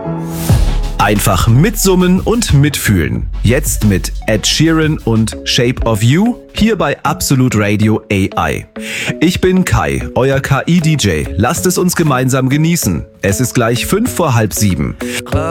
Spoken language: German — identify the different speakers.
Speaker 1: Einfach mitsummen und mitfühlen. Jetzt mit Ed Sheeran und Shape of You, hier bei Absolute Radio AI. Ich bin Kai, euer KI-DJ. Lasst es uns gemeinsam genießen. Es ist gleich 6:55.